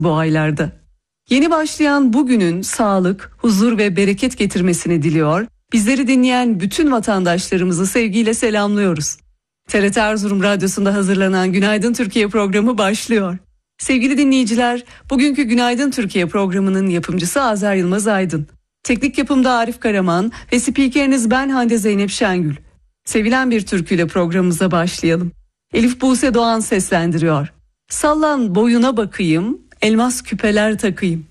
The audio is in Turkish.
bu aylarda. Yeni başlayan bugünün sağlık, huzur ve bereket getirmesini diliyor. Bizleri dinleyen bütün vatandaşlarımızı sevgiyle selamlıyoruz. TRT Erzurum Radyosu'nda hazırlanan Günaydın Türkiye programı başlıyor. Sevgili dinleyiciler, bugünkü Günaydın Türkiye programının yapımcısı Azer Yılmaz Aydın. Teknik yapımda Arif Karaman ve spikeriniz ben Hande Zeynep Şengül. Sevilen bir türküyle programımıza başlayalım. Elif Buse Doğan seslendiriyor. Sallan boyuna bakayım, elmas küpeler takayım.